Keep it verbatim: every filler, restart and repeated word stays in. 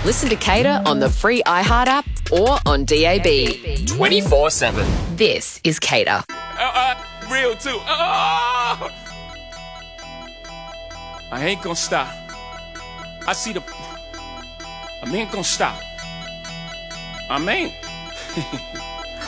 Listen to Cater on the free iHeart app or on D A B. twenty-four seven. This is Cater. Uh, uh, real too. Uh, I ain't gonna stop. I see the... I ain't gonna stop. I ain't.